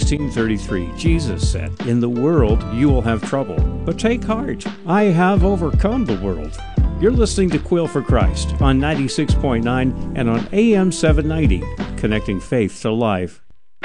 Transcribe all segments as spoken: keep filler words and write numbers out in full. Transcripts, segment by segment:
sixteen thirty-three, Jesus said, "In the world you will have trouble, but take heart. I have overcome the world." You're listening to Quill for Christ on ninety-six point nine and on A M seven ninety, connecting faith to life.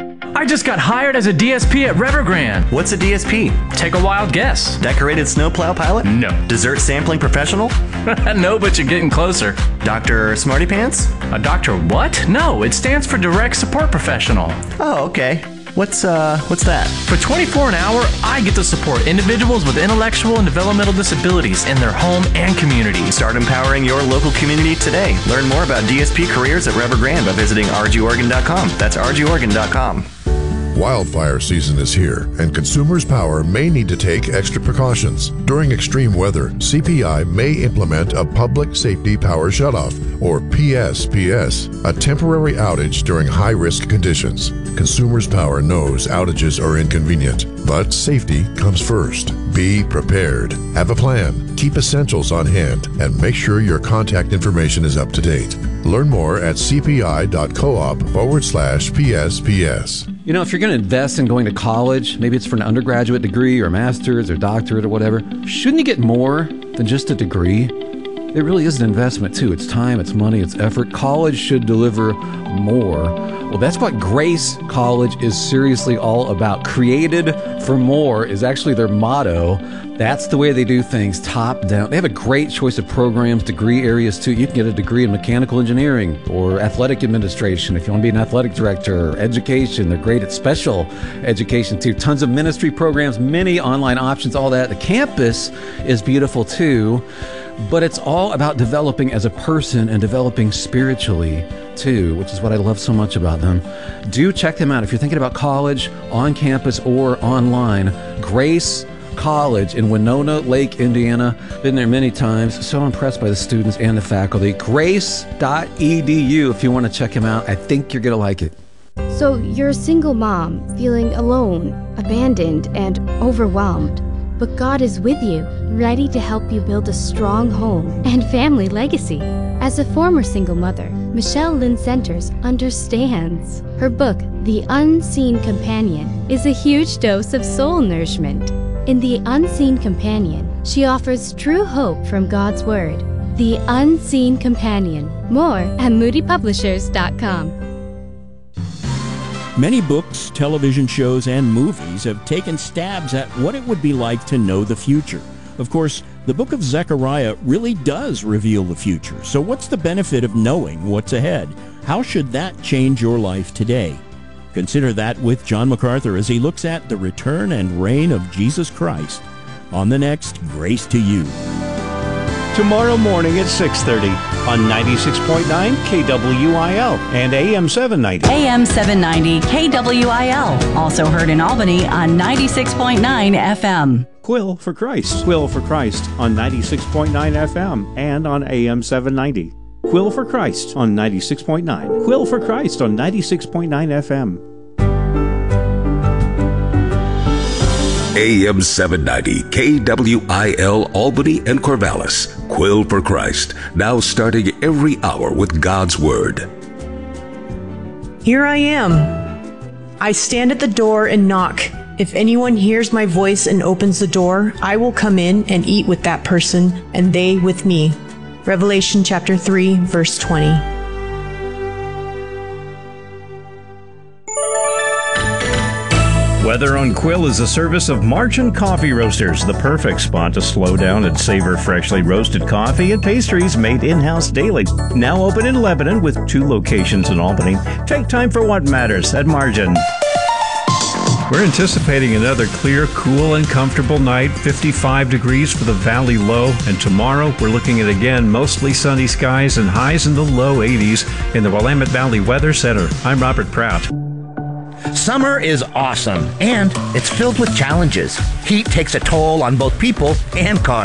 I just got hired as a D S P at Evergrande. What's a D S P? Take a wild guess. Decorated snowplow pilot? No. Dessert sampling professional? No, but you're getting closer. Doctor Smarty Pants? A doctor what? No, it stands for Direct Support Professional. Oh, okay. What's uh, what's that? For twenty-four dollars an hour, I get to support individuals with intellectual and developmental disabilities in their home and community. Start empowering your local community today. Learn more about D S P careers at Evergrande by visiting R G Oregon dot com. That's R G Oregon dot com. Wildfire season is here, and Consumers Power may need to take extra precautions. During extreme weather, C P I may implement a Public Safety Power Shutoff, or P S P S, a temporary outage during high-risk conditions. Consumers Power knows outages are inconvenient, but safety comes first. Be prepared. Have a plan. Keep essentials on hand, and make sure your contact information is up to date. Learn more at cpi.coop forward slash PSPS. You know, if you're going to invest in going to college, maybe it's for an undergraduate degree or master's or doctorate or whatever, shouldn't you get more than just a degree? It really is an investment, too. It's time, it's money, it's effort. College should deliver more. Well, that's what Grace College is seriously all about. Created for more is actually their motto. That's the way they do things, top down. They have a great choice of programs, degree areas, too. You can get a degree in mechanical engineering or athletic administration if you want to be an athletic director, or education. They're great at special education, too. Tons of ministry programs, many online options, all that. The campus is beautiful, too. But it's all about developing as a person and developing spiritually, too, which is what I love so much about them. Do check them out if you're thinking about college, on campus, or online. Grace College in Winona Lake, Indiana. Been there many times. So impressed by the students and the faculty. grace dot e d u if you want to check them out. I think you're going to like it. So you're a single mom, feeling alone, abandoned, and overwhelmed. But God is with you, ready to help you build a strong home and family legacy. As a former single mother, Michelle Lynn Centers understands. Her book, The Unseen Companion, is a huge dose of soul nourishment. In The Unseen Companion, she offers true hope from God's Word. The Unseen Companion. More at moody publishers dot com. Many books, television shows, and movies have taken stabs at what it would be like to know the future. Of course, the book of Zechariah really does reveal the future. So what's the benefit of knowing what's ahead? How should that change your life today? Consider that with John MacArthur as he looks at the return and reign of Jesus Christ on the next Grace to You. Tomorrow morning at six thirty on ninety-six point nine K W I L and A M seven ninety. A M seven ninety K W I L. Also heard in Albany on ninety-six point nine F M. Quill for Christ. Quill for Christ on ninety-six point nine F M and on A M seven ninety. Quill for Christ on ninety-six point nine. Quill for Christ on ninety-six point nine F M. A M seven ninety, K W I L, Albany and Corvallis. Quill for Christ, now starting every hour with God's Word. Here I am. I stand at the door and knock. If anyone hears my voice and opens the door, I will come in and eat with that person, and they with me. Revelation chapter three, verse twenty. Weather on Quill is a service of Marchant Coffee Roasters, the perfect spot to slow down and savor freshly roasted coffee and pastries made in-house daily. Now open in Lebanon with two locations in Albany. Take time for what matters at Marchant. We're anticipating another clear, cool, and comfortable night, fifty-five degrees for the valley low, and tomorrow we're looking at again mostly sunny skies and highs in the low eighties in the Willamette Valley Weather Center. I'm Robert Pratt. Summer is awesome, and it's filled with challenges. Heat takes a toll on both people and cars.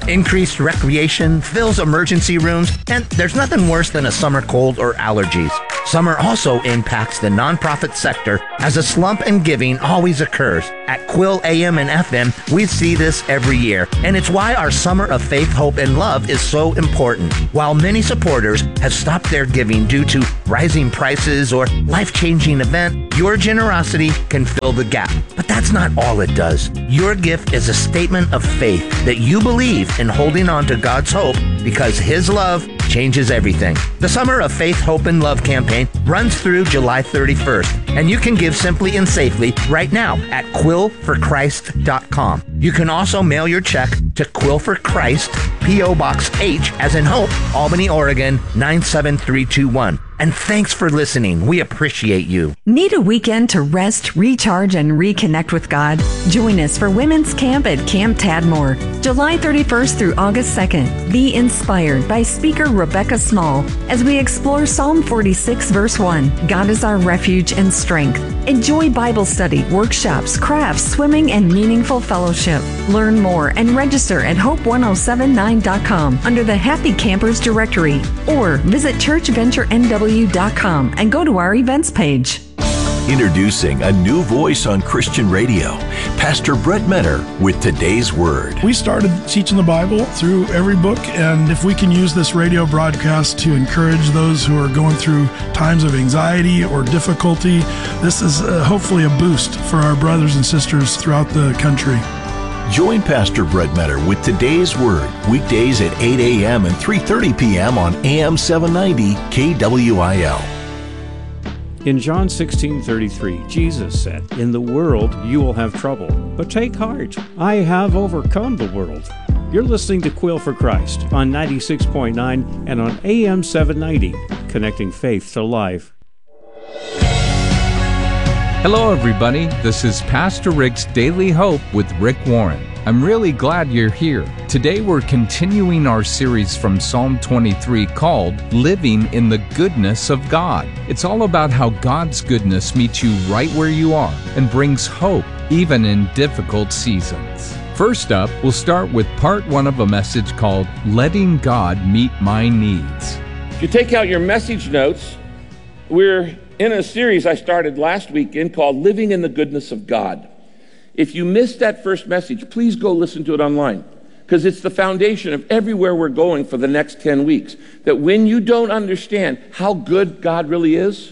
increased recreation, fills emergency rooms, and there's nothing worse than a summer cold or allergies. Summer also impacts the nonprofit sector as a slump in giving always occurs. At Quill A M and F M, we see this every year, and it's why our Summer of Faith, Hope, and Love is so important. While many supporters have stopped their giving due to rising prices or life-changing event, your generosity can fill the gap. But that's not all it does. Your gift is a statement of faith that you believe in holding on to God's hope because His love changes everything. The Summer of Faith, Hope, and Love campaign runs through July thirty-first, and you can give simply and safely right now at quill for christ dot com. You can also mail your check to Quill for Christ, P O Box H as in Hope, Albany, Oregon, nine seven three two one. And thanks for listening. We appreciate you. Need a weekend to rest, recharge, and reconnect with God? Join us for Women's Camp at Camp Tadmore, July thirty-first through August second. Be inspired by speaker Rebecca Small as we explore Psalm forty-six, verse one. God is our refuge and strength. Enjoy Bible study, workshops, crafts, swimming, and meaningful fellowship. Learn more and register at hope one oh seven nine dot com under the Happy Campers directory, or visit church venture n w dot com and go to our events page. Introducing a new voice on Christian radio, Pastor Brett Menner with Today's Word. We started teaching the Bible through every book, and if we can use this radio broadcast to encourage those who are going through times of anxiety or difficulty, this is uh, hopefully a boost for our brothers and sisters throughout the country. Join Pastor Brett Menner with Today's Word, weekdays at eight a.m. and three thirty p.m. on A M seven ninety K W I L. In John sixteen thirty-three, Jesus said, "In the world you will have trouble, but take heart, I have overcome the world." You're listening to Quill for Christ on ninety-six point nine and on A M seven ninety, connecting faith to life. Hello, everybody. This is Pastor Rick's Daily Hope with Rick Warren. I'm really glad you're here. Today we're continuing our series from Psalm twenty-three called Living in the Goodness of God. It's all about how God's goodness meets you right where you are and brings hope even in difficult seasons. First up, we'll start with part one of a message called Letting God Meet My Needs. If you take out your message notes, we're in a series I started last weekend called Living in the Goodness of God. If you missed that first message, please go listen to it online, because it's the foundation of everywhere we're going for the next ten weeks. That when you don't understand how good God really is,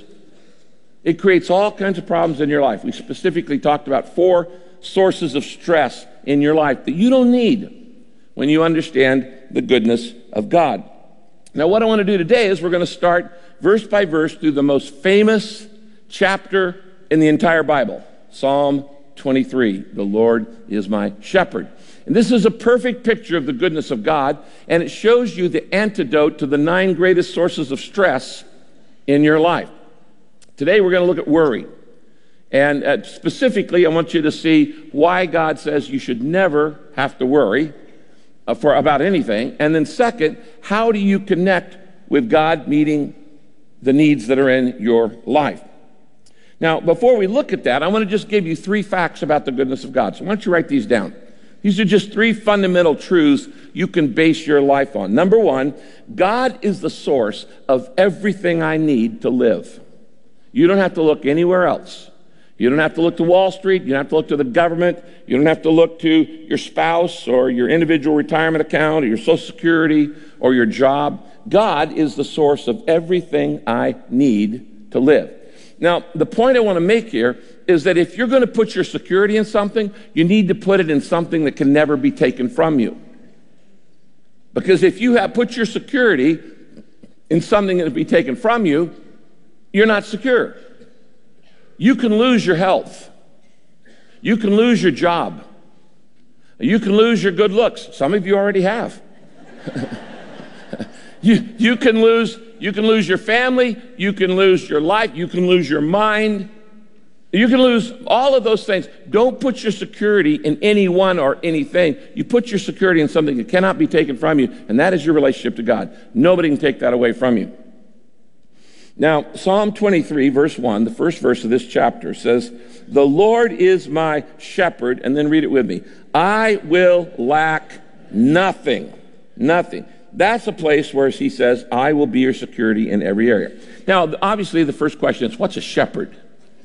it creates all kinds of problems in your life. We specifically talked about four sources of stress in your life that you don't need when you understand the goodness of God. Now, what I want to do today is we're going to start verse by verse through the most famous chapter in the entire Bible, Psalm twenty-three, the Lord is my shepherd. And this is a perfect picture of the goodness of God, and it shows you the antidote to the nine greatest sources of stress in your life. Today we're going to look at worry. And uh, specifically, I want you to see why God says you should never have to worry uh, for about anything. And then second, how do you connect with God meeting the needs that are in your life? Now, before we look at that, I want to just give you three facts about the goodness of God. So why don't you write these down? These are just three fundamental truths you can base your life on. Number one, God is the source of everything I need to live. You don't have to look anywhere else. You don't have to look to Wall Street. You don't have to look to the government. You don't have to look to your spouse or your individual retirement account or your Social Security or your job. God is the source of everything I need to live. Now, the point I want to make here is that if you're going to put your security in something, you need to put it in something that can never be taken from you. Because if you have put your security in something that can be taken from you, you're not secure. You can lose your health. You can lose your job. You can lose your good looks. Some of you already have. you, you can lose You can lose your family, you can lose your life, you can lose your mind, you can lose all of those things. Don't put your security in anyone or anything. You put your security in something that cannot be taken from you, and that is your relationship to God. Nobody can take that away from you. Now, Psalm twenty-three, verse one, the first verse of this chapter says, "The Lord is my shepherd," and then read it with me, "I will lack Nothing. Nothing. That's a place where he says, I will be your security in every area. Now, obviously, the first question is, what's a shepherd?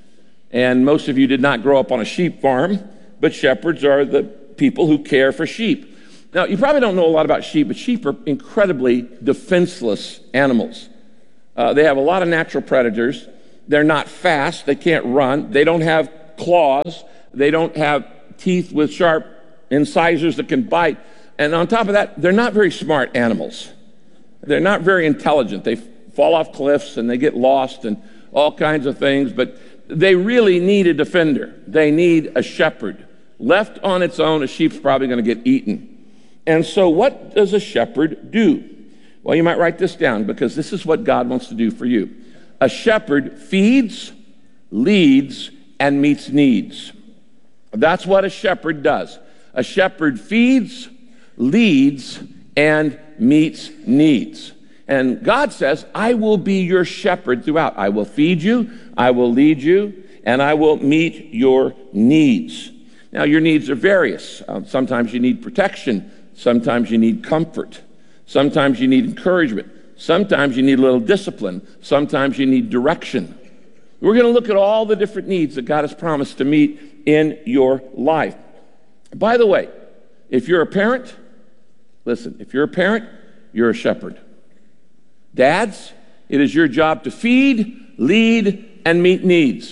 And most of you did not grow up on a sheep farm, but shepherds are the people who care for sheep. Now, you probably don't know a lot about sheep, but sheep are incredibly defenseless animals. Uh, they have a lot of natural predators. They're not fast. They can't run. They don't have claws. They don't have teeth with sharp incisors that can bite. And on top of that, they're not very smart animals. They're not very intelligent. They fall off cliffs and they get lost and all kinds of things, but they really need a defender. They need a shepherd. Left on its own, a sheep's probably going to get eaten. And so what does a shepherd do? Well, you might write this down because this is what God wants to do for you. A shepherd feeds, leads, and meets needs. That's what a shepherd does. A shepherd feeds, leads, and meets needs. And God says, I will be your shepherd throughout. I will feed you, I will lead you, and I will meet your needs. Now, your needs are various. Uh, sometimes you need protection. Sometimes you need comfort. Sometimes you need encouragement. Sometimes you need a little discipline. Sometimes you need direction. We're going to look at all the different needs that God has promised to meet in your life. By the way, if you're a parent, listen, if you're a parent, you're a shepherd. Dads, it is your job to feed, lead, and meet needs.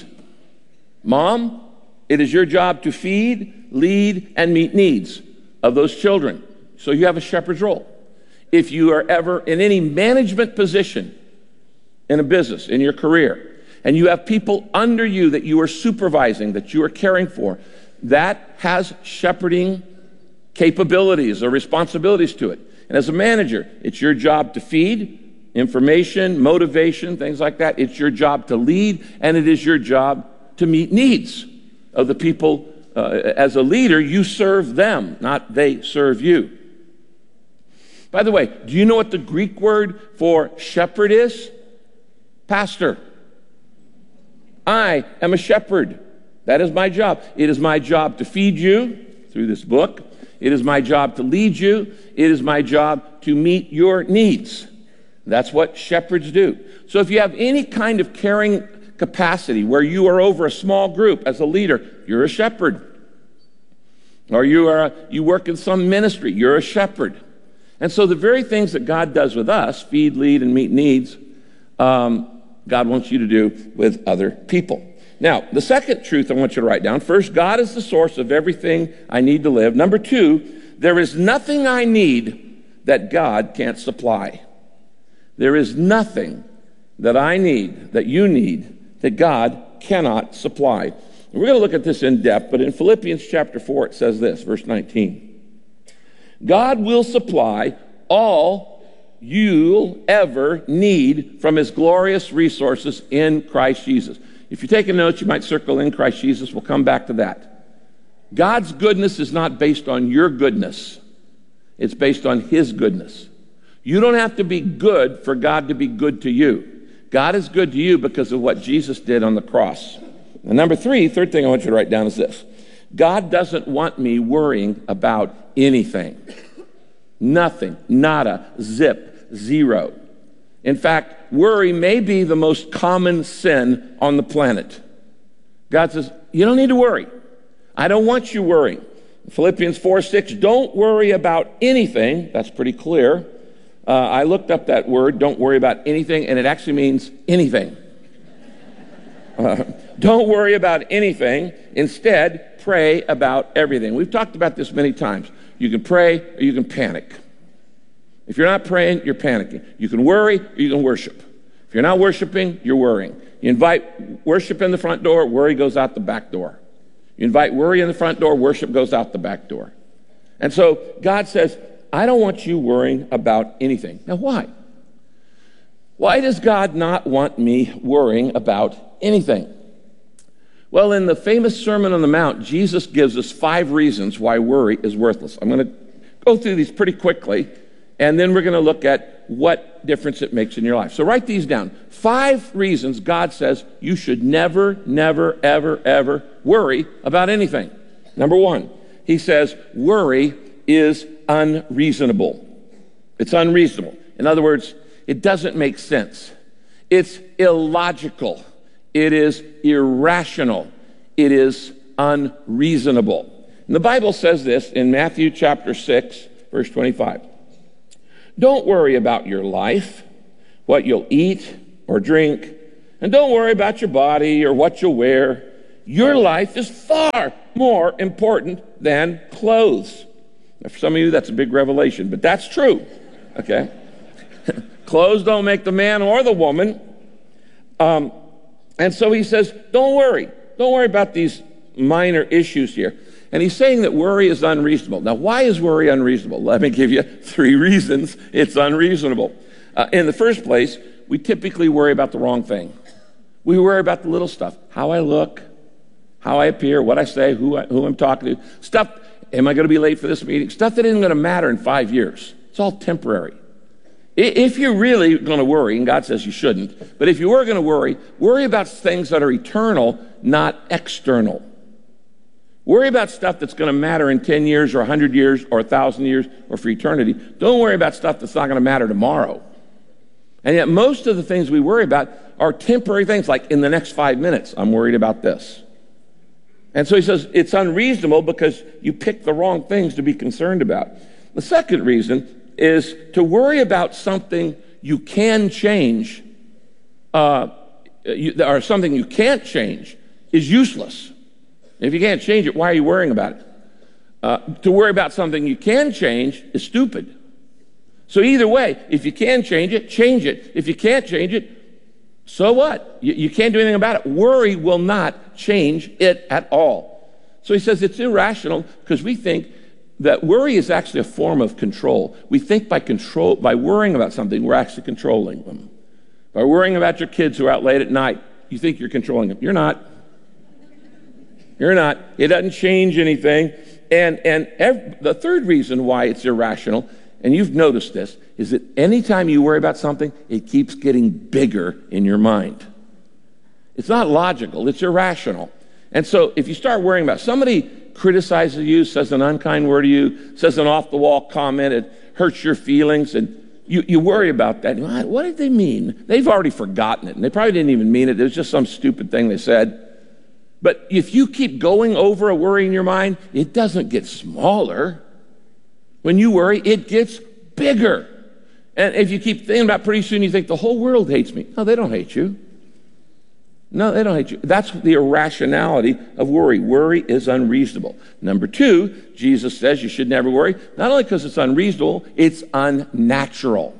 Mom, it is your job to feed, lead, and meet needs of those children. So you have a shepherd's role. If you are ever in any management position in a business, in your career, and you have people under you that you are supervising, that you are caring for, that has shepherding capabilities or responsibilities to it. And as a manager, it's your job to feed, information, motivation, things like that. It's your job to lead, and it is your job to meet needs of the people. Uh, as a leader, you serve them, not they serve you. By the way, do you know what the Greek word for shepherd is? Pastor. I am a shepherd. That is my job. It is my job to feed you through this book. It is my job to lead you. It is my job to meet your needs. That's what shepherds do. So if you have any kind of caring capacity where you are over a small group as a leader, you're a shepherd. Or you are a, you work in some ministry, you're a shepherd. And so the very things that God does with us, feed, lead, and meet needs, um, God wants you to do with other people. Now, the second truth I want you to write down. First, God is the source of everything I need to live. Number two, there is nothing I need that God can't supply. There is nothing that I need, that you need, that God cannot supply. And we're going to look at this in depth, but in Philippians chapter four, it says this, verse nineteen. God will supply all you'll ever need from his glorious resources in Christ Jesus. If you're taking notes, you might circle in Christ Jesus. We'll come back to that. God's goodness is not based on your goodness. It's based on his goodness. You don't have to be good for God to be good to you. God is good to you because of what Jesus did on the cross. And number three, third thing I want you to write down is this. God doesn't want me worrying about anything. Nothing. Nada. Zip. Zero. In fact, worry may be the most common sin on the planet. God says, you don't need to worry. I don't want you worrying. Philippians four six, don't worry about anything. That's pretty clear. Uh, I looked up that word, don't worry about anything, and it actually means anything. Uh, don't worry about anything. Instead, pray about everything. We've talked about this many times. You can pray or you can panic. If you're not praying, you're panicking. You can worry or you can worship. If you're not worshiping, you're worrying. You invite worship in the front door, worry goes out the back door. You invite worry in the front door, worship goes out the back door. And so God says, I don't want you worrying about anything. Now, why? Why does God not want me worrying about anything? Well, in the famous Sermon on the Mount, Jesus gives us five reasons why worry is worthless. I'm going to go through these pretty quickly, and then we're going to look at what difference it makes in your life. So write these down. Five reasons God says you should never, never, ever, ever worry about anything. Number one, he says, worry is unreasonable. It's unreasonable. In other words, it doesn't make sense. It's illogical. It is irrational. It is unreasonable. And the Bible says this in Matthew chapter six, verse twenty-five. Don't worry about your life, what you'll eat or drink, and don't worry about your body or what you'll wear. Your life is far more important than clothes. Now, for some of you, that's a big revelation, but that's true, okay? Clothes don't make the man or the woman. Um, and so he says, don't worry. Don't worry about these minor issues here. And he's saying that worry is unreasonable. Now, why is worry unreasonable? Let me give you three reasons it's unreasonable. Uh, in the first place, we typically worry about the wrong thing. We worry about the little stuff, how I look, how I appear, what I say, who, I, who I'm talking to, stuff, am I going to be late for this meeting? Stuff that isn't going to matter in five years. It's all temporary. If you're really going to worry, and God says you shouldn't, but if you were going to worry, worry about things that are eternal, not external. Worry about stuff that's going to matter in ten years or one hundred years or one thousand years or for eternity. Don't worry about stuff that's not going to matter tomorrow. And yet most of the things we worry about are temporary things, like in the next five minutes, I'm worried about this. And so he says it's unreasonable because you pick the wrong things to be concerned about. The second reason is to worry about something you can change, uh, you, or something you can't change is useless. If you can't change it, why are you worrying about it? Uh, to worry about something you can change is stupid. So either way, if you can change it, change it. If you can't change it, so what? You, you can't do anything about it. Worry will not change it at all. So he says it's irrational because we think that worry is actually a form of control. We think by control, by worrying about something, we're actually controlling them. By worrying about your kids who are out late at night, you think you're controlling them. You're not. You're not. It doesn't change anything. And, and every, the third reason why it's irrational, and you've noticed this, is that anytime you worry about something, it keeps getting bigger in your mind. It's not logical. It's irrational. And so if you start worrying about somebody criticizes you, says an unkind word to you, says an off-the-wall comment, it hurts your feelings, and you, you worry about that. What did they mean? They've already forgotten it, and they probably didn't even mean it. It was just some stupid thing they said. But if you keep going over a worry in your mind, it doesn't get smaller. When you worry, it gets bigger. And if you keep thinking about it, pretty soon you think the whole world hates me. No, they don't hate you. No, they don't hate you. That's the irrationality of worry. Worry is unreasonable. Number two, Jesus says you should never worry, not only because it's unreasonable, it's unnatural.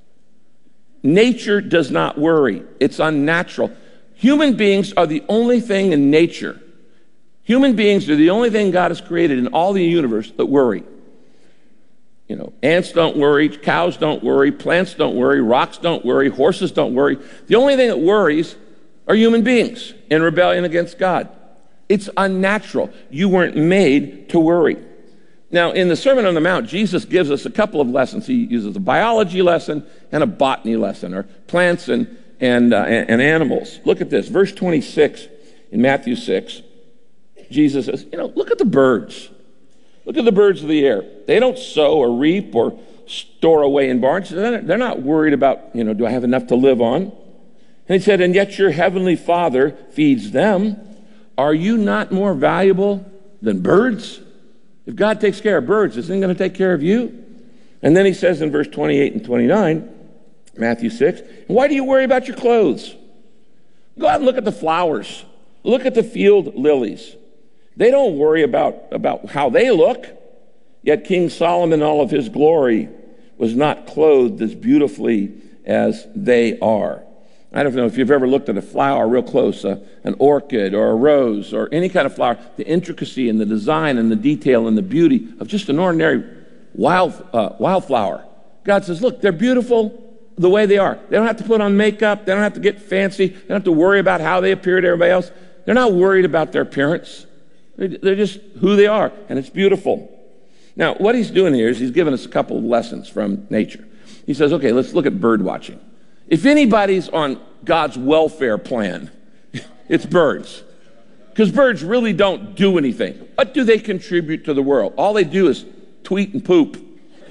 Nature does not worry. It's unnatural. Human beings are the only thing in nature. Human beings are the only thing God has created in all the universe that worry. You know, ants don't worry, cows don't worry, plants don't worry, rocks don't worry, horses don't worry. The only thing that worries are human beings in rebellion against God. It's unnatural. You weren't made to worry. Now, in the Sermon on the Mount, Jesus gives us a couple of lessons. He uses a biology lesson and a botany lesson, or plants and And, uh, and animals. Look at this, verse twenty-six in Matthew six. Jesus says, you know, look at the birds. Look at the birds of the air. They don't sow or reap or store away in barns. They're not worried about, you know, do I have enough to live on? And he said, and yet your heavenly Father feeds them. Are you not more valuable than birds? If God takes care of birds, isn't he going to take care of you? And then he says in verse twenty-eight and twenty-nine, Matthew six, why do you worry about your clothes? Go out and look at the flowers. Look at the field lilies. They don't worry about, about how they look. Yet King Solomon in all of his glory was not clothed as beautifully as they are. I don't know if you've ever looked at a flower real close, uh, an orchid or a rose or any kind of flower, the intricacy and the design and the detail and the beauty of just an ordinary wild, uh, wildflower. God says, look, they're beautiful the way they are. They don't have to put on makeup. They don't have to get fancy. They don't have to worry about how they appear to everybody else. They're not worried about their appearance. They're just who they are, and it's beautiful. Now, what he's doing here is he's giving us a couple of lessons from nature. He says, okay, let's look at bird watching. If anybody's on God's welfare plan, it's birds. Because birds really don't do anything. What do they contribute to the world? All they do is tweet and poop.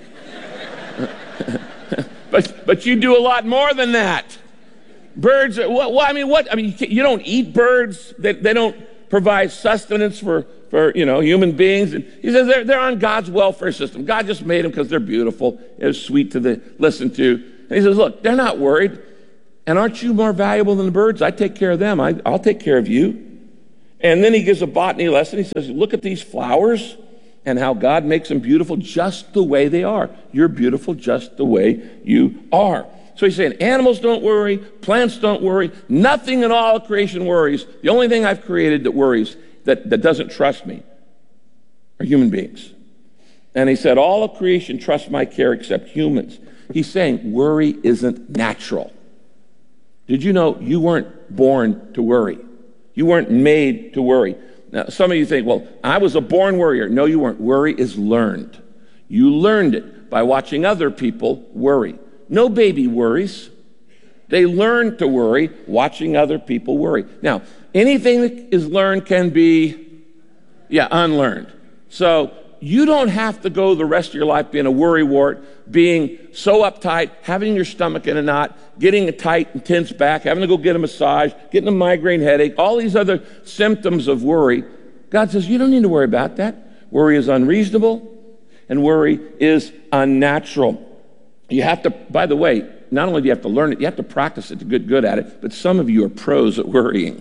but but you do a lot more than that. Birds, are, what, what, I mean, what? I mean, you, you don't eat birds. They, they don't provide sustenance for, for, you know, human beings. And he says they're, they're on God's welfare system. God just made them because they're beautiful. They're sweet to the, listen to. And he says, look, they're not worried. And aren't you more valuable than the birds? I take care of them. I, I'll take care of you. And then he gives a botany lesson. He says, look at these flowers and how God makes them beautiful just the way they are. You're beautiful just the way you are. So he's saying animals don't worry, plants don't worry, nothing in all of creation worries. The only thing I've created that worries, that, that doesn't trust me, are human beings. And he said, all of creation trusts my care except humans. He's saying worry isn't natural. Did you know you weren't born to worry? You weren't made to worry. Now, some of you think, well, I was a born worrier. No, you weren't. Worry is learned. You learned it by watching other people worry. No baby worries. They learn to worry watching other people worry. Now, anything that is learned can be, yeah, unlearned. So you don't have to go the rest of your life being a worrywart, being so uptight, having your stomach in a knot, getting a tight and tense back, having to go get a massage, getting a migraine headache, all these other symptoms of worry. God says, you don't need to worry about that. Worry is unreasonable, and worry is unnatural. You have to, by the way, not only do you have to learn it, you have to practice it to get good at it, but some of you are pros at worrying.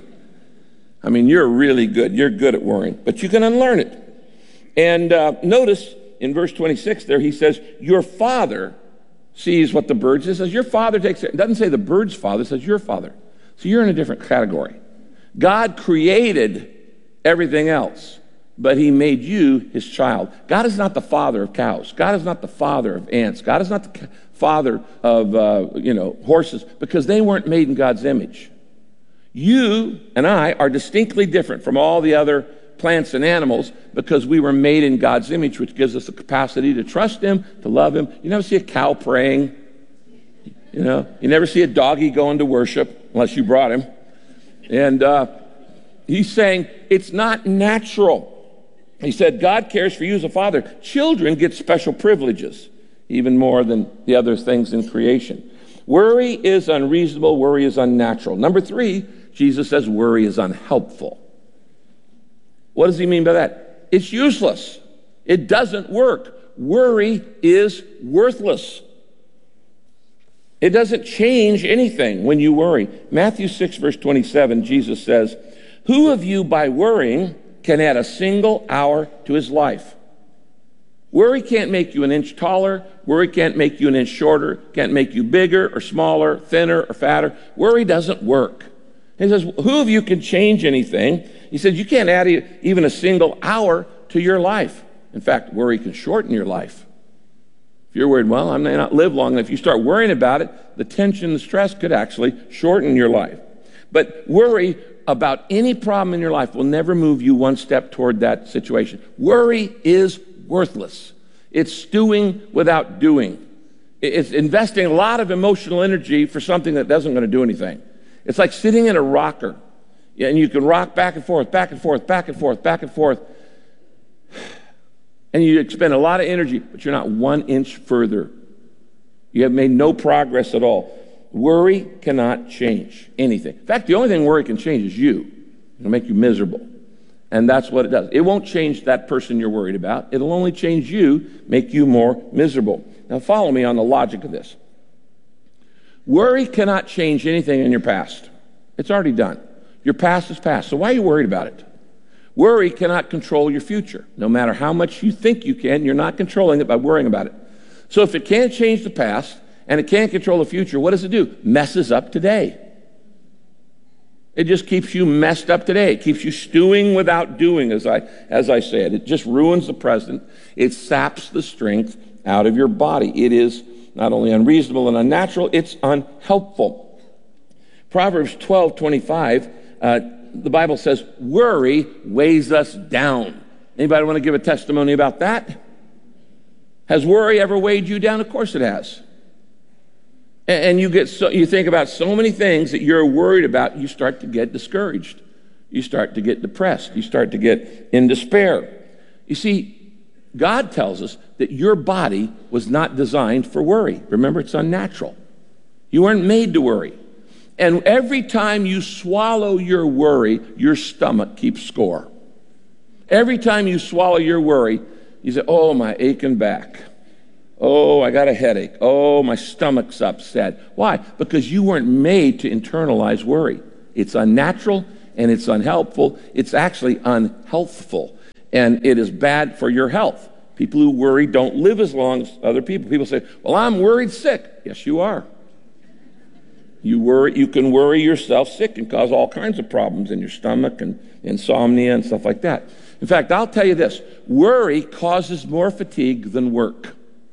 I mean, you're really good. You're good at worrying, but you can unlearn it. And uh, notice in verse twenty-six there, he says, your father sees what the birds do. It says, your father takes it. It doesn't say the bird's father, it says your father. So you're in a different category. God created everything else, but he made you his child. God is not the father of cows. God is not the father of ants. God is not the father of, uh, you know, horses, because they weren't made in God's image. You and I are distinctly different from all the other plants and animals because we were made in God's image, which gives us the capacity to trust him, to love him. You never see a cow praying. You know, you never see a doggy going to worship unless you brought him. And uh, he's saying it's not natural. He said, God cares for you as a father. Children get special privileges, even more than the other things in creation. Worry is unreasonable. Worry is unnatural. Number three, Jesus says worry is unhelpful. What does he mean by that? It's useless. It doesn't work. Worry is worthless. It doesn't change anything when you worry. Matthew six, verse twenty-seven, Jesus says, who of you by worrying can add a single hour to his life? Worry can't make you an inch taller. Worry can't make you an inch shorter. Can't make you bigger or smaller, thinner or fatter. Worry doesn't work. He says, who of you can change anything? He says, you can't add even a single hour to your life. In fact, worry can shorten your life. If you're worried, well, I may not live long enough. If you start worrying about it, the tension, the stress could actually shorten your life. But worry about any problem in your life will never move you one step toward that situation. Worry is worthless. It's stewing without doing. It's investing a lot of emotional energy for something that doesn't going to do anything. It's like sitting in a rocker, and you can rock back and forth, back and forth, back and forth, back and forth, and you expend a lot of energy, but you're not one inch further. You have made no progress at all. Worry cannot change anything. In fact, the only thing worry can change is you. It'll make you miserable. And that's what it does. It won't change that person you're worried about. It'll only change you, make you more miserable. Now follow me on the logic of this. Worry cannot change anything in your past. It's already done. Your past is past. So why are you worried about it? Worry cannot control your future. No matter how much you think you can, you're not controlling it by worrying about it. So if it can't change the past and it can't control the future, what does it do? Messes up today. It just keeps you messed up today. It keeps you stewing without doing, as I, as I said. It just ruins the present. It saps the strength out of your body. It is not only unreasonable and unnatural, it's unhelpful. Proverbs twelve twenty-five, uh, the Bible says, worry weighs us down. Anybody want to give a testimony about that? Has worry ever weighed you down? Of course it has. And, and you get so, you think about so many things that you're worried about, you start to get discouraged. You start to get depressed. You start to get in despair. You see, God tells us that your body was not designed for worry. Remember, it's unnatural. You weren't made to worry. And every time you swallow your worry, your stomach keeps score. Every time you swallow your worry, you say, oh, my aching back. Oh, I got a headache. Oh, my stomach's upset. Why? Because you weren't made to internalize worry. It's unnatural and it's unhelpful. It's actually unhealthful. And it is bad for your health. People who worry don't live as long as other people. People say, well, I'm worried sick. Yes, you are. You worry, you can worry yourself sick and cause all kinds of problems in your stomach and insomnia and stuff like that. In fact, I'll tell you this, worry causes more fatigue than work.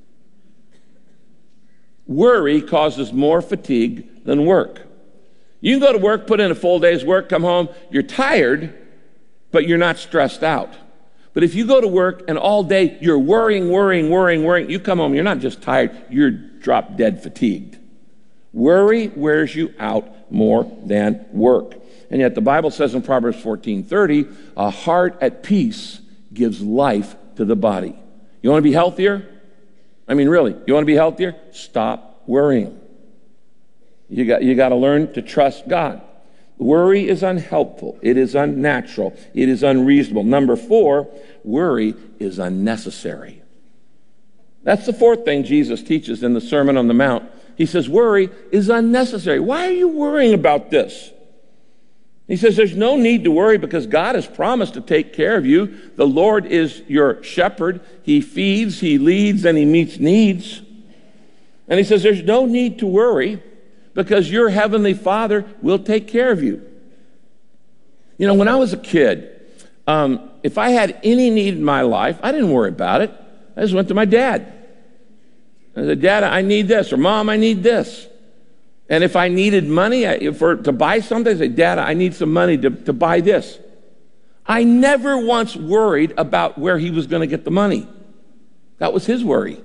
Worry causes more fatigue than work. You can go to work, put in a full day's work, come home, you're tired, but you're not stressed out. But if you go to work and all day you're worrying, worrying, worrying, worrying, you come home, you're not just tired, you're drop dead fatigued. Worry wears you out more than work. And yet the Bible says in Proverbs fourteen thirty, a heart at peace gives life to the body. You want to be healthier? I mean, really, you want to be healthier? Stop worrying. You got, you got to learn to trust God. Worry is unhelpful. It is unnatural. It is unreasonable. Number four, worry is unnecessary. That's the fourth thing Jesus teaches in the Sermon on the Mount. He says, worry is unnecessary. Why are you worrying about this? He says, there's no need to worry because God has promised to take care of you. The Lord is your shepherd. He feeds, he leads, and he meets needs. And he says, there's no need to worry because your heavenly Father will take care of you. You know, when I was a kid, um, if I had any need in my life, I didn't worry about it. I just went to my dad. I said, Dad, I need this, or Mom, I need this. And if I needed money I, for, to buy something, I said, Dad, I need some money to, to buy this. I never once worried about where he was going to get the money. That was his worry.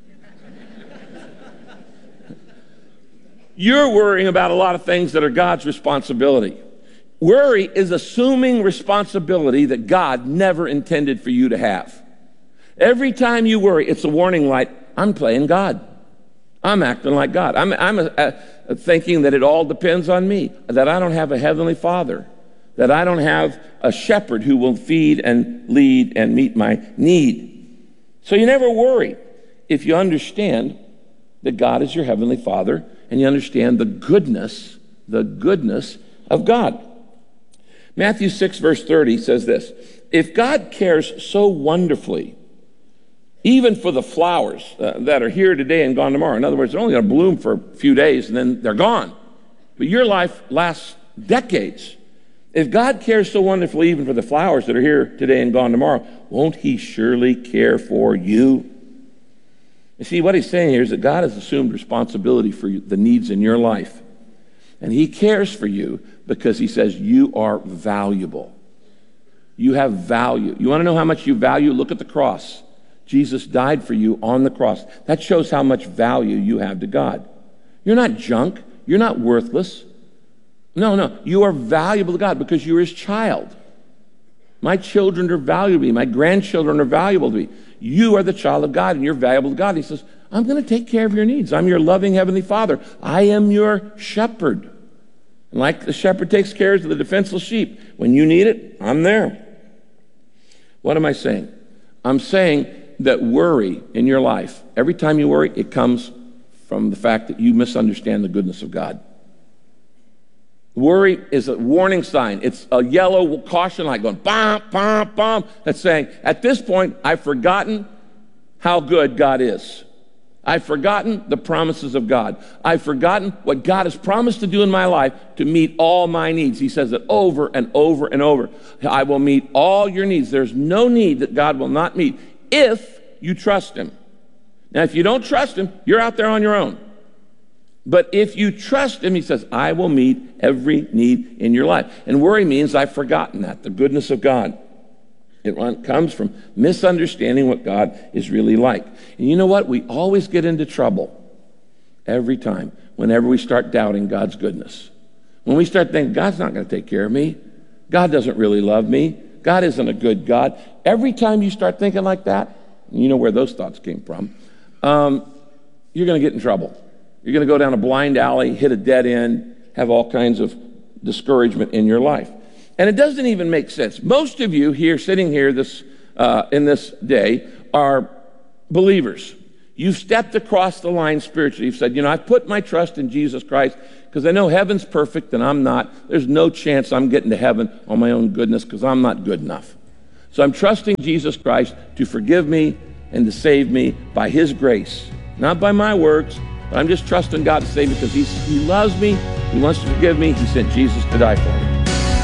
You're worrying about a lot of things that are God's responsibility. Worry is assuming responsibility that God never intended for you to have. Every time you worry, it's a warning light. I'm playing God. I'm acting like God. I'm, I'm a, a, thinking that it all depends on me, that I don't have a heavenly Father, that I don't have a shepherd who will feed and lead and meet my need. So you never worry if you understand that God is your heavenly Father and you understand the goodness, the goodness of God. Matthew six, verse thirty says this, if God cares so wonderfully, even for the flowers uh, that are here today and gone tomorrow. In other words, they're only going to bloom for a few days and then they're gone. But your life lasts decades. If God cares so wonderfully even for the flowers that are here today and gone tomorrow, won't he surely care for you? You see, what he's saying here is that God has assumed responsibility for you, the needs in your life. And he cares for you because he says you are valuable. You have value. You want to know how much you value? Look at the cross. Jesus died for you on the cross. That shows how much value you have to God. You're not junk. You're not worthless. No, no. You are valuable to God because you're his child. My children are valuable to me. My grandchildren are valuable to me. You are the child of God and you're valuable to God. He says, I'm going to take care of your needs. I'm your loving heavenly Father. I am your shepherd. And like the shepherd takes care of the defenseless sheep, when you need it, I'm there. What am I saying? I'm saying that worry in your life, every time you worry, it comes from the fact that you misunderstand the goodness of God. Worry is a warning sign. It's a yellow caution light going, bam, bam, bam. That's saying, at this point, I've forgotten how good God is. I've forgotten the promises of God. I've forgotten what God has promised to do in my life to meet all my needs. He says it over and over and over. I will meet all your needs. There's no need that God will not meet if you trust him. Now, if you don't trust him, you're out there on your own. But if you trust him, he says, I will meet every need in your life. And worry means I've forgotten that, the goodness of God. It comes from misunderstanding what God is really like. And you know what? We always get into trouble every time, whenever we start doubting God's goodness. When we start thinking, God's not going to take care of me. God doesn't really love me. God isn't a good God. Every time you start thinking like that, You know where those thoughts came from. Um, you're going to get in trouble. You're going to go down a blind alley, hit a dead end, have all kinds of discouragement in your life. And it doesn't even make sense. Most of you here, sitting here this uh, in this day, are believers. You've stepped across the line spiritually. You've said, you know, I've put my trust in Jesus Christ because I know heaven's perfect and I'm not. There's no chance I'm getting to heaven on my own goodness because I'm not good enough. So I'm trusting Jesus Christ to forgive me and to save me by his grace, not by my works. But I'm just trusting God to save me because he's, he loves me. He wants to forgive me. He sent Jesus to die for me.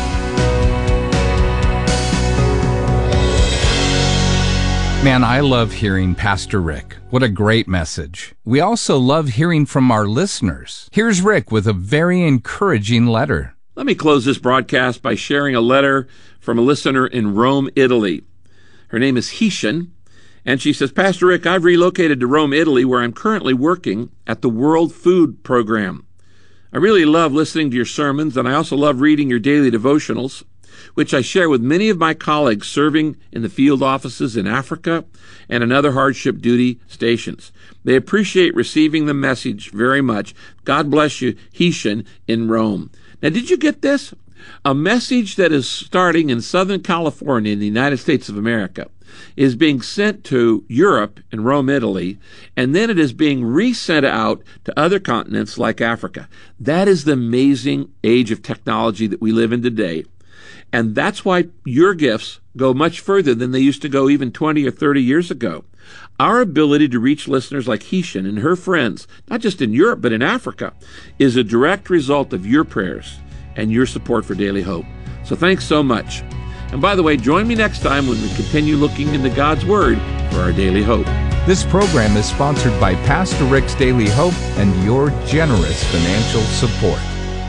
Man, I love hearing Pastor Rick. What a great message. We also love hearing from our listeners. Here's Rick with a very encouraging letter. Let me close this broadcast by sharing a letter from a listener in Rome, Italy. Her name is Heshan, and she says, Pastor Rick, I've relocated to Rome, Italy, where I'm currently working at the World Food Program. I really love listening to your sermons, and I also love reading your daily devotionals, which I share with many of my colleagues serving in the field offices in Africa and in other hardship duty stations. They appreciate receiving the message very much. God bless you, Heshan in Rome. Now, did you get this? A message that is starting in Southern California in the United States of America is being sent to Europe and Rome, Italy, and then it is being resent out to other continents like Africa. That is the amazing age of technology that we live in today. And that's why your gifts go much further than they used to go even twenty or thirty years ago. Our ability to reach listeners like Heshan and her friends, not just in Europe, but in Africa, is a direct result of your prayers and your support for Daily Hope. So thanks so much. And by the way, join me next time when we continue looking into God's Word for our Daily Hope. This program is sponsored by Pastor Rick's Daily Hope and your generous financial support.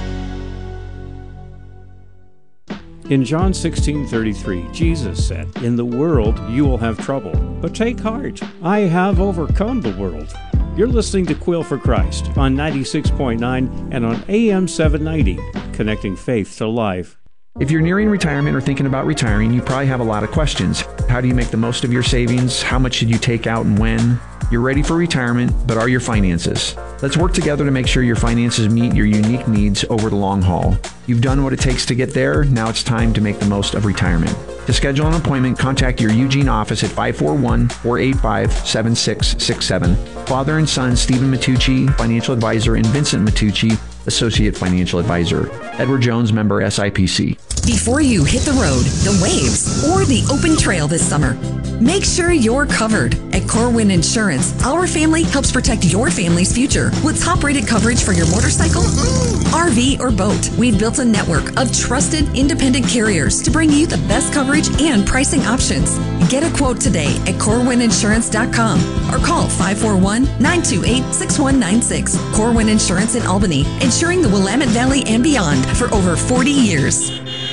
In John sixteen thirty-three, Jesus said, in the world you will have trouble, but take heart, I have overcome the world. You're listening to Quill for Christ on ninety-six point nine and on A M seven ninety, connecting faith to life. If you're nearing retirement or thinking about retiring, you probably have a lot of questions. How do you make the most of your savings? How much should you take out and when? You're ready for retirement, but are your finances? Let's work together to make sure your finances meet your unique needs over the long haul. You've done what it takes to get there. Now it's time to make the most of retirement. To schedule an appointment, contact your Eugene office at five four one, four eight five, seven six six seven. Father and son Stephen Matucci, financial advisor, and Vincent Matucci, associate financial advisor. Edward Jones, member S I P C. Before you hit the road, the waves, or the open trail this summer, make sure you're covered. At Corwin Insurance, our family helps protect your family's future with top-rated coverage for your motorcycle, R V, or boat. We've built a network of trusted, independent carriers to bring you the best coverage and pricing options. Get a quote today at corwin insurance dot com or call five four one, nine two eight, six one nine six. Corwin Insurance in Albany, insuring the Willamette Valley and beyond for over forty years.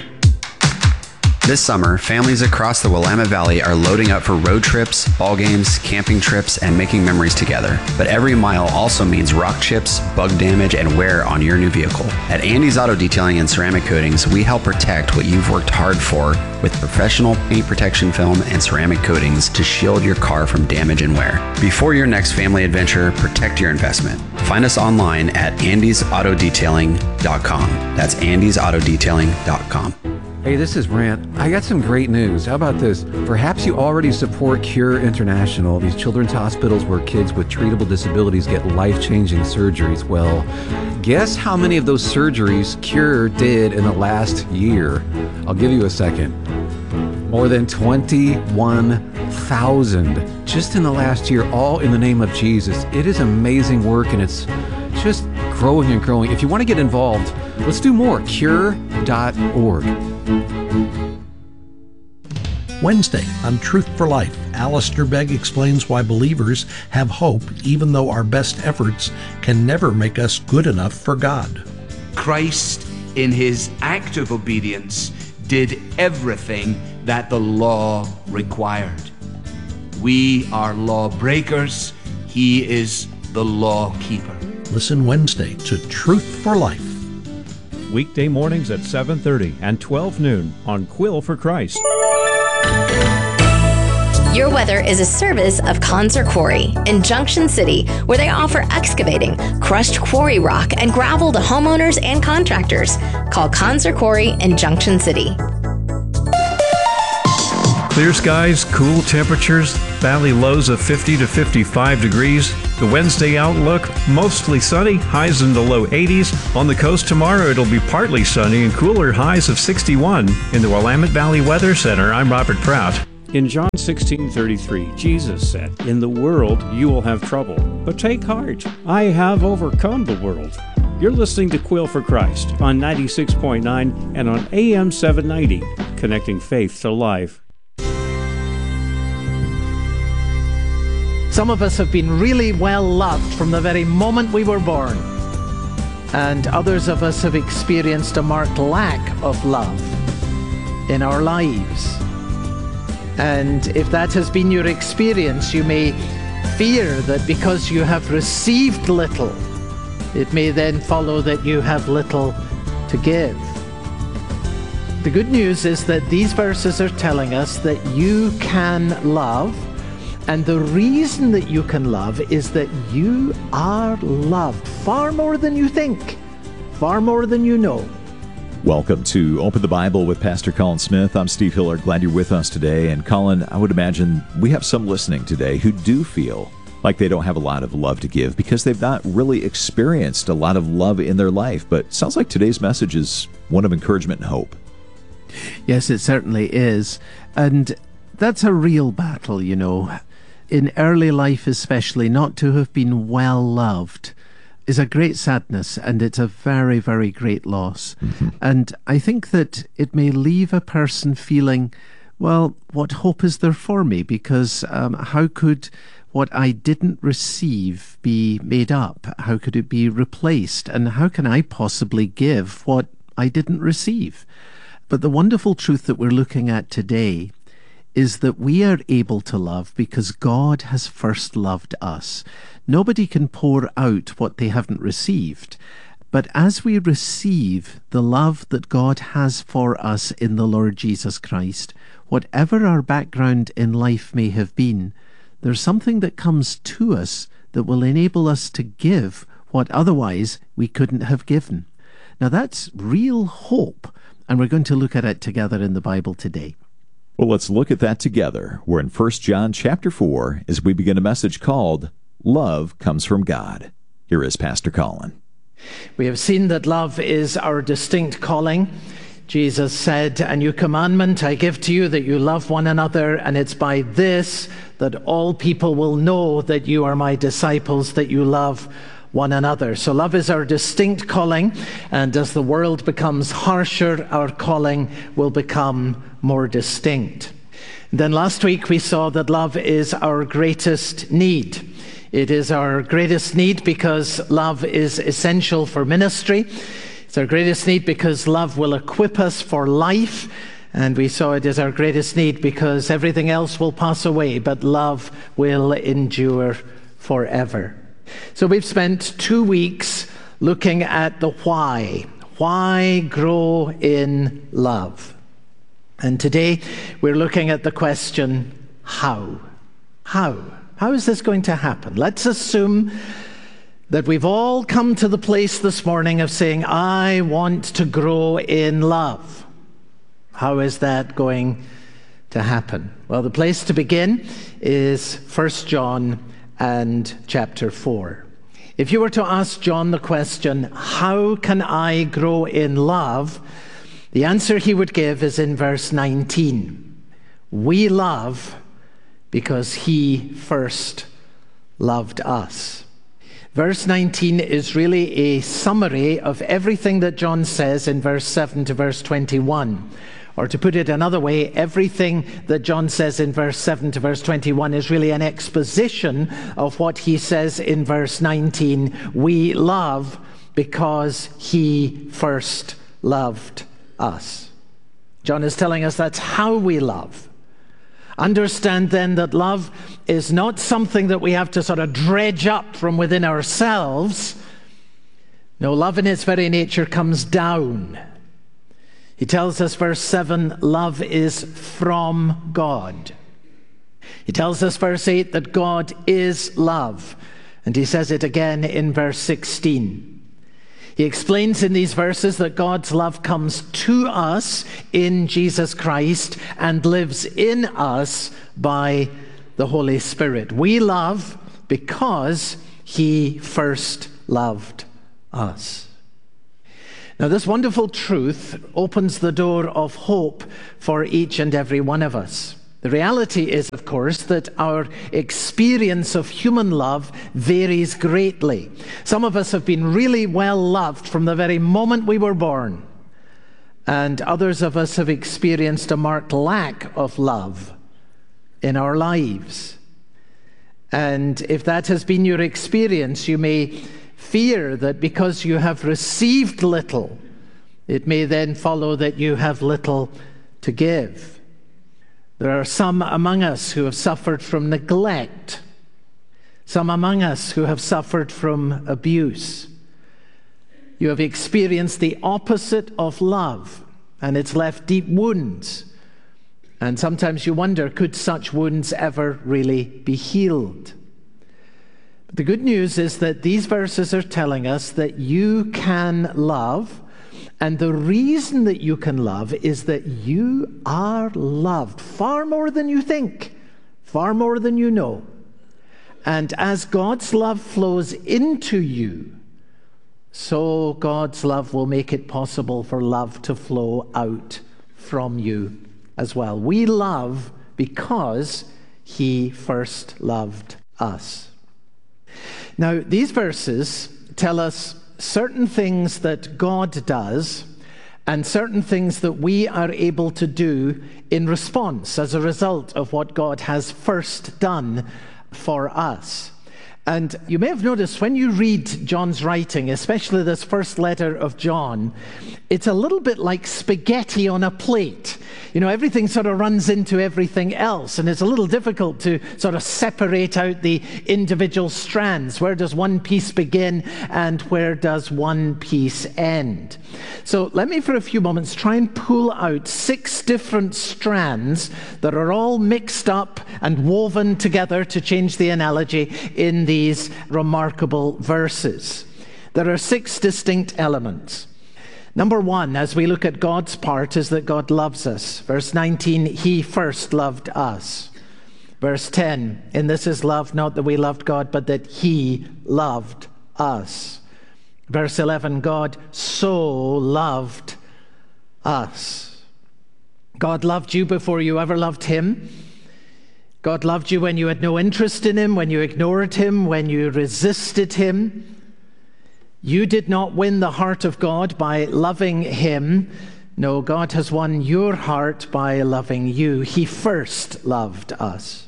This summer, families across the Willamette Valley are loading up for road trips, ball games, camping trips, and making memories together. But every mile also means rock chips, bug damage, and wear on your new vehicle. At Andy's Auto Detailing and Ceramic Coatings, we help protect what you've worked hard for with professional paint protection film and ceramic coatings to shield your car from damage and wear. Before your next family adventure, protect your investment. Find us online at andys auto detailing dot com. That's andys auto detailing dot com. Hey, this is Brant. I got some great news. How about this? Perhaps you already support Cure International, these children's hospitals where kids with treatable disabilities get life-changing surgeries. Well, guess how many of those surgeries Cure did in the last year? I'll give you a second. More than twenty-one thousand just in the last year, all in the name of Jesus. It is amazing work, and it's just growing and growing. If you want to get involved, let's do more. cure dot org. Wednesday on Truth for Life, Alistair Begg explains why believers have hope even though our best efforts can never make us good enough for God. Christ, in his act of obedience, did everything that the law required. We are lawbreakers. He is the law keeper. Listen Wednesday to Truth for Life. Weekday mornings at seven thirty and twelve noon on Quill for Christ. Your Weather is a service of Conser Quarry in Junction City, where they offer excavating, crushed quarry rock, and gravel to homeowners and contractors. Call Conser Quarry in Junction City. Clear skies, cool temperatures, valley lows of fifty to fifty-five degrees. The Wednesday outlook, mostly sunny, highs in the low eighties. On the coast tomorrow, it'll be partly sunny and cooler, highs of sixty-one. In the Willamette Valley Weather Center, I'm Robert Prout. In John sixteen thirty-three, Jesus said, "In the world you will have trouble, but take heart. I have overcome the world." You're listening to Quill for Christ on ninety-six point nine and on A M seven ninety, connecting faith to life. Some of us have been really well loved from the very moment we were born, and others of us have experienced a marked lack of love in our lives. And if that has been your experience, you may fear that because you have received little, it may then follow that you have little to give. The good news is that these verses are telling us that you can love. And the reason that you can love is that you are loved far more than you think, far more than you know. Welcome to Open the Bible with Pastor Colin Smith. I'm Steve Hillard. Glad you're with us today. And Colin, I would imagine we have some listening today who do feel like they don't have a lot of love to give because they've not really experienced a lot of love in their life. But it sounds like today's message is one of encouragement and hope. Yes, it certainly is. And that's a real battle, you know. In early life especially, not to have been well loved is a great sadness, and it's a very, very great loss. Mm-hmm. And I think that it may leave a person feeling, well, what hope is there for me? Because um, how could what I didn't receive be made up? How could it be replaced? And how can I possibly give what I didn't receive? But the wonderful truth that we're looking at today is that we are able to love because God has first loved us. Nobody can pour out what they haven't received. But as we receive the love that God has for us in the Lord Jesus Christ, whatever our background in life may have been, there's something that comes to us that will enable us to give what otherwise we couldn't have given. Now that's real hope, and we're going to look at it together in the Bible today. Well, let's look at that together. We're in First John chapter four as we begin a message called Love Comes from God. Here is Pastor Colin. We have seen that love is our distinct calling. Jesus said, "A new commandment I give to you, that you love one another, and it's by this that all people will know that you are my disciples, that you love one another." So love is our distinct calling, and as the world becomes harsher, our calling will become more distinct. And then last week we saw that love is our greatest need. It is our greatest need because love is essential for ministry. It's our greatest need because love will equip us for life. And we saw it as our greatest need because everything else will pass away, but love will endure forever. So we've spent two weeks looking at the why. Why grow in love? And today we're looking at the question, how? How? How is this going to happen? Let's assume that we've all come to the place this morning of saying, I want to grow in love. How is that going to happen? Well, the place to begin is First John and chapter four. If you were to ask John the question, how can I grow in love? The answer he would give is in verse nineteen. We love because he first loved us. Verse nineteen is really a summary of everything that John says in verse seven to verse twenty-one. Or to put it another way, everything that John says in verse seven to verse twenty-one is really an exposition of what he says in verse nineteen. We love because he first loved us. John is telling us that's how we love. Understand then that love is not something that we have to sort of dredge up from within ourselves. No, love in its very nature comes down. He tells us, verse seven, love is from God. He tells us, verse eight, that God is love. And he says it again in verse sixteen. He explains in these verses that God's love comes to us in Jesus Christ and lives in us by the Holy Spirit. We love because he first loved us. Now, this wonderful truth opens the door of hope for each and every one of us. The reality is, of course, that our experience of human love varies greatly. Some of us have been really well loved from the very moment we were born, and others of us have experienced a marked lack of love in our lives. And if that has been your experience, you may fear that because you have received little, it may then follow that you have little to give. There are some among us who have suffered from neglect, some among us who have suffered from abuse. You have experienced the opposite of love, and it's left deep wounds. And sometimes you wonder, could such wounds ever really be healed? But the good news is that these verses are telling us that you can love. And the reason that you can love is that you are loved far more than you think, far more than you know. And as God's love flows into you, so God's love will make it possible for love to flow out from you as well. We love because he first loved us. Now, these verses tell us certain things that God does and certain things that we are able to do in response as a result of what God has first done for us. And you may have noticed when you read John's writing, especially this first letter of John, it's a little bit like spaghetti on a plate. You know, everything sort of runs into everything else, and it's a little difficult to sort of separate out the individual strands. Where does one piece begin and where does one piece end? So let me for a few moments try and pull out six different strands that are all mixed up and woven together, to change the analogy, in these remarkable verses. There are six distinct elements. Number one, as we look at God's part, is that God loves us. Verse nineteen, he first loved us. Verse ten, in this is love, not that we loved God, but that he loved us. Verse eleven, God so loved us. God loved you before you ever loved him. God loved you when you had no interest in him, when you ignored him, when you resisted him. You did not win the heart of God by loving him. No, God has won your heart by loving you. He first loved us.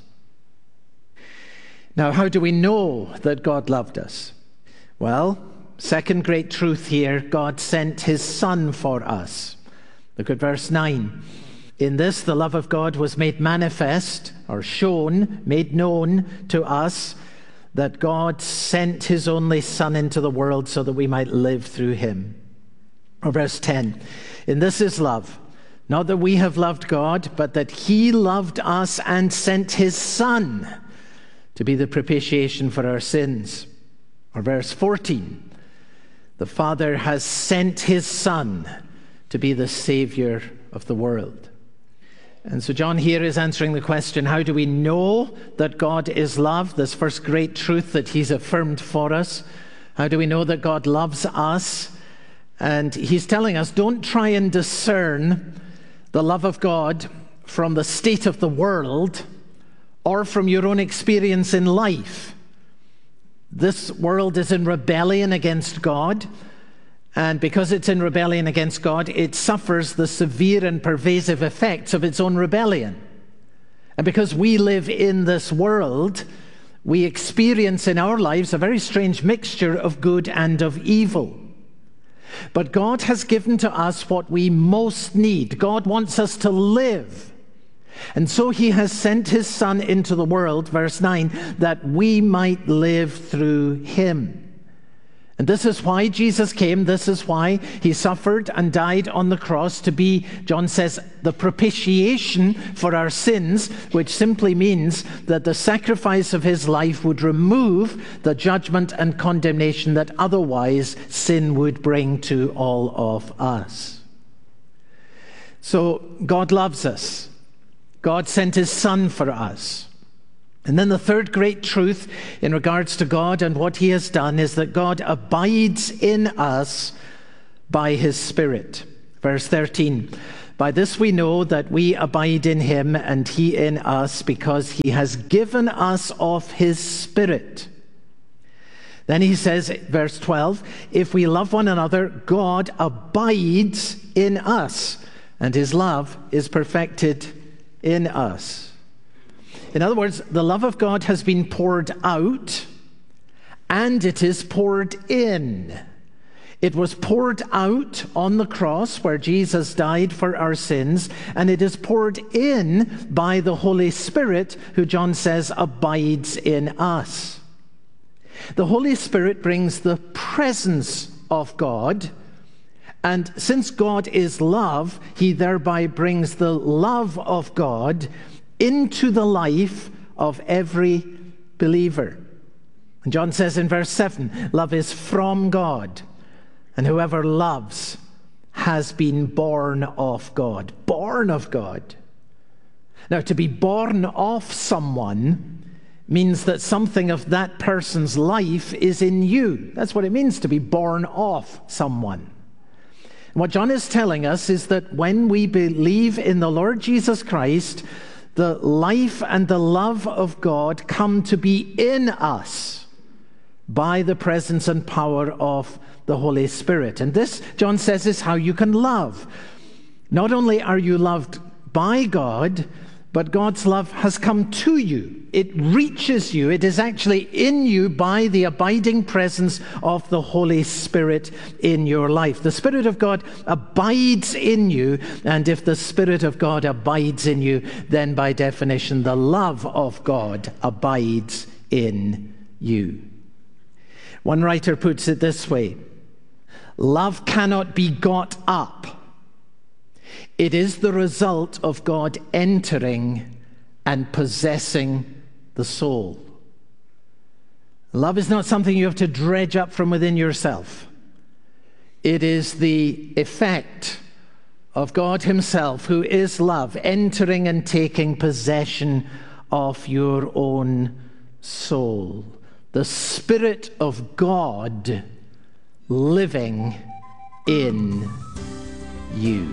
Now, how do we know that God loved us? Well, second great truth here, God sent his Son for us. Look at verse nine. In this, the love of God was made manifest, or shown, made known to us, that God sent his only Son into the world so that we might live through him. Or verse ten, in this is love, not that we have loved God, but that he loved us and sent his Son to be the propitiation for our sins. Or verse fourteen, the Father has sent his Son to be the Savior of the world. And so John here is answering the question, how do we know that God is love? This first great truth that he's affirmed for us. How do we know that God loves us? And he's telling us, don't try and discern the love of God from the state of the world or from your own experience in life. This world is in rebellion against God. And because it's in rebellion against God, it suffers the severe and pervasive effects of its own rebellion. And because we live in this world, we experience in our lives a very strange mixture of good and of evil. But God has given to us what we most need. God wants us to live. And so he has sent his Son into the world, verse nine, that we might live through him. And this is why Jesus came. This is why he suffered and died on the cross, to be, John says, the propitiation for our sins, which simply means that the sacrifice of his life would remove the judgment and condemnation that otherwise sin would bring to all of us. So God loves us. God sent his Son for us. And then the third great truth in regards to God and what he has done is that God abides in us by his Spirit. Verse thirteen, by this we know that we abide in him and he in us, because he has given us of his Spirit. Then he says, verse twelve, if we love one another, God abides in us, and his love is perfected in us. In other words, the love of God has been poured out, and it is poured in. It was poured out on the cross where Jesus died for our sins, and it is poured in by the Holy Spirit, who John says abides in us. The Holy Spirit brings the presence of God, and since God is love, he thereby brings the love of God into the life of every believer. And John says in verse seven, love is from God, and whoever loves has been born of God. Born of God. Now, to be born of someone means that something of that person's life is in you. That's what it means to be born of someone. And what John is telling us is that when we believe in the Lord Jesus Christ, the life and the love of God come to be in us by the presence and power of the Holy Spirit. And this, John says, is how you can love. Not only are you loved by God, but God's love has come to you. It reaches you. It is actually in you by the abiding presence of the Holy Spirit in your life. The Spirit of God abides in you, and if the Spirit of God abides in you, then by definition, the love of God abides in you. One writer puts it this way: love cannot be got up. It is the result of God entering and possessing the soul. Love is not something you have to dredge up from within yourself. It is the effect of God himself, who is love, entering and taking possession of your own soul. The Spirit of God living in you.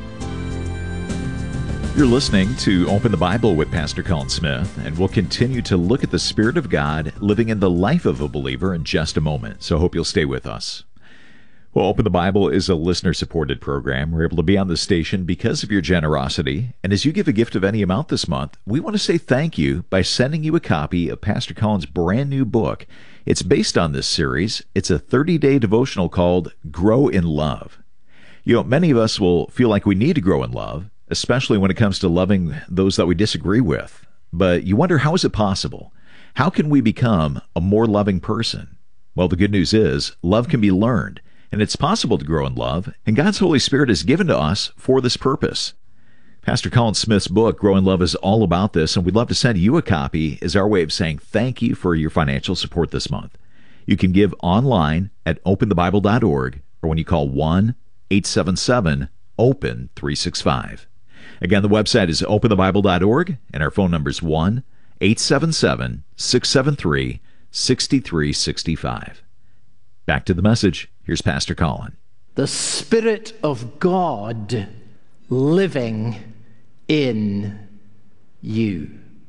You're listening to Open the Bible with Pastor Colin Smith, and we'll continue to look at the Spirit of God living in the life of a believer in just a moment, so I hope you'll stay with us. Well, Open the Bible is a listener-supported program. We're able to be on the station because of your generosity, and as you give a gift of any amount this month, we want to say thank you by sending you a copy of Pastor Colin's brand new book. It's based on this series. It's a thirty-day devotional called Grow in Love. You know, many of us will feel like we need to grow in love, especially when it comes to loving those that we disagree with. But you wonder, how is it possible? How can we become a more loving person? Well, the good news is, love can be learned, and it's possible to grow in love, and God's Holy Spirit is given to us for this purpose. Pastor Colin Smith's book, Grow in Love, is all about this, and we'd love to send you a copy as our way of saying thank you for your financial support this month. You can give online at open the bible dot org, or when you call one eight seven seven open three six five. Again, the website is open the bible dot org, and our phone number is one eight seven seven six seven three six three six five. Back to the message. Here's Pastor Colin. The Spirit of God living in you.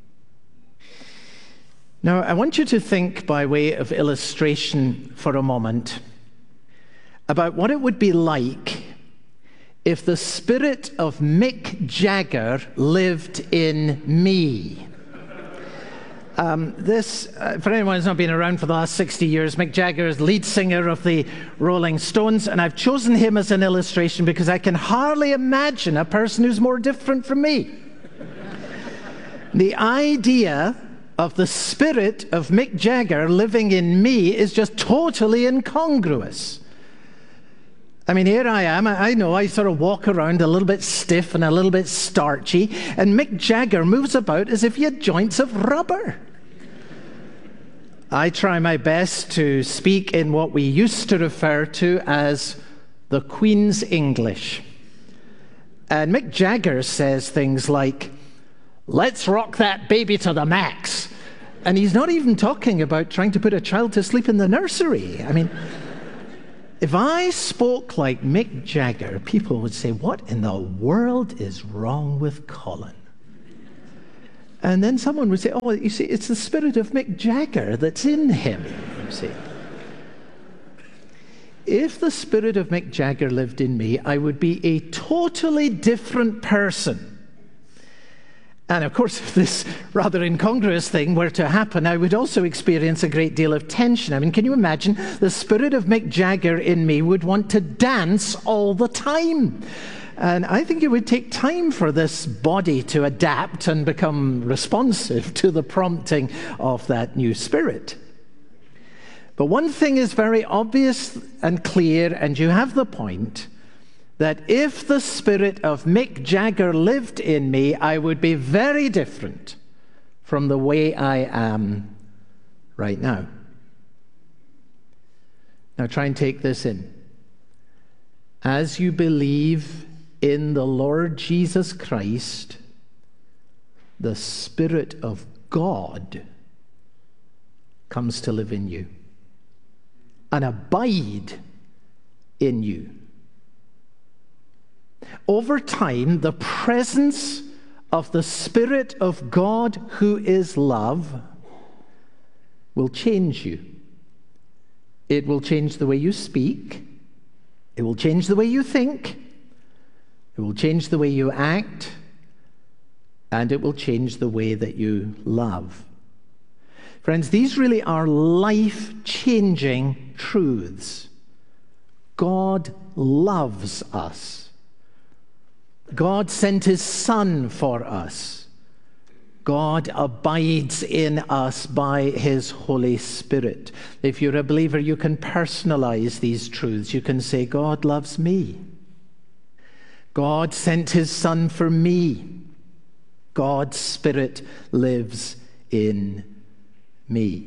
Now, I want you to think, by way of illustration for a moment, about what it would be like if the spirit of Mick Jagger lived in me. Um, this, uh, for anyone who's not been around for the last sixty years, Mick Jagger is lead singer of the Rolling Stones, and I've chosen him as an illustration because I can hardly imagine a person who's more different from me. The idea of the spirit of Mick Jagger living in me is just totally incongruous. I mean, here I am. I know I sort of walk around a little bit stiff and a little bit starchy, and Mick Jagger moves about as if he had joints of rubber. I try my best to speak in what we used to refer to as the Queen's English. And Mick Jagger says things like, "Let's rock that baby to the max." And he's not even talking about trying to put a child to sleep in the nursery. I mean, if I spoke like Mick Jagger, people would say, "What in the world is wrong with Colin?" And then someone would say, "Oh, you see, it's the spirit of Mick Jagger that's in him." You see, if the spirit of Mick Jagger lived in me, I would be a totally different person. And of course, if this rather incongruous thing were to happen, I would also experience a great deal of tension. I mean, can you imagine? The spirit of Mick Jagger in me would want to dance all the time. And I think it would take time for this body to adapt and become responsive to the prompting of that new spirit. But one thing is very obvious and clear, and you have the point, that if the spirit of Mick Jagger lived in me, I would be very different from the way I am right now. Now try and take this in. As you believe in the Lord Jesus Christ, the Spirit of God comes to live in you and abide in you. Over time, the presence of the Spirit of God, who is love, will change you. It will change the way you speak. It will change the way you think. It will change the way you act. And it will change the way that you love. Friends, these really are life-changing truths. God loves us. God sent his Son for us. God abides in us by his Holy Spirit. If you're a believer, you can personalize these truths. You can say, God loves me. God sent his Son for me. God's Spirit lives in me.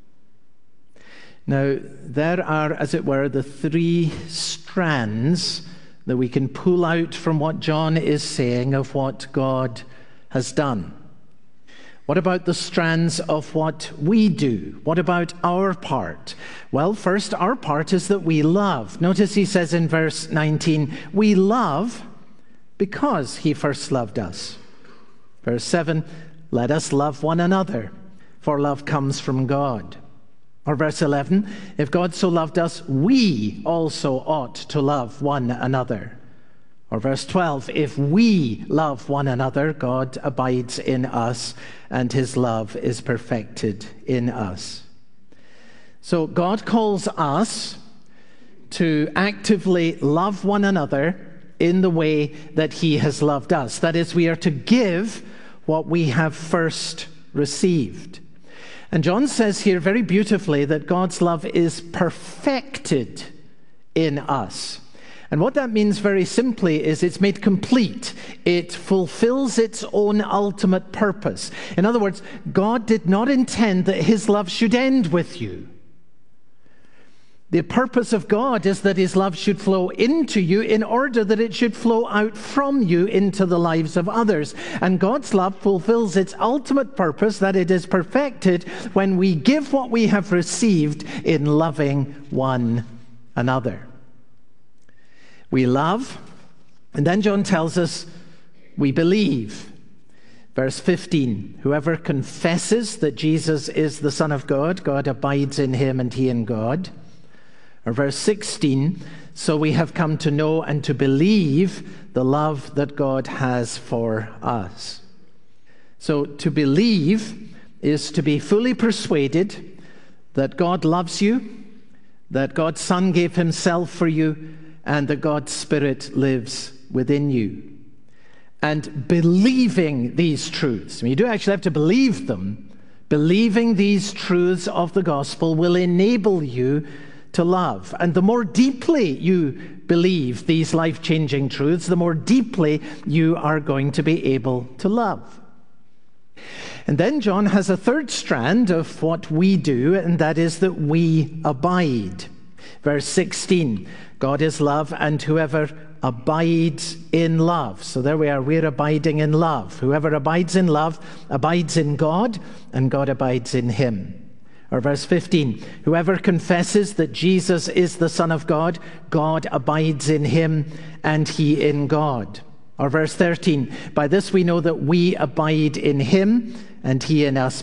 Now, there are, as it were, the three strands that we can pull out from what John is saying of what God has done. What about the strands of what we do? What about our part? Well, first, our part is that we love. Notice he says in verse nineteen, we love because he first loved us. Verse seven, let us love one another, for love comes from God. Or verse eleven, if God so loved us, we also ought to love one another. Or verse twelve, if we love one another, God abides in us, and his love is perfected in us. So God calls us to actively love one another in the way that he has loved us. That is, we are to give what we have first received. And John says here very beautifully that God's love is perfected in us. And what that means very simply is it's made complete. It fulfills its own ultimate purpose. In other words, God did not intend that his love should end with you. The purpose of God is that his love should flow into you in order that it should flow out from you into the lives of others. And God's love fulfills its ultimate purpose, that it is perfected when we give what we have received in loving one another. We love, and then John tells us we believe. Verse fifteen, whoever confesses that Jesus is the Son of God, God abides in him and he in God. Or verse sixteen, so we have come to know and to believe the love that God has for us. So to believe is to be fully persuaded that God loves you, that God's Son gave himself for you, and that God's Spirit lives within you. And believing these truths, I mean, you do actually have to believe them Believing these truths of the gospel will enable you to love. And the more deeply you believe these life-changing truths, the more deeply you are going to be able to love. And then John has a third strand of what we do, and that is that we abide. Verse sixteen, God is love, and whoever abides in love. So there we are, we're abiding in love. Whoever abides in love abides in God, and God abides in him. Or verse fifteen, whoever confesses that Jesus is the Son of God, God abides in him, and he in God. Or verse thirteen, by this we know that we abide in him, and he in us,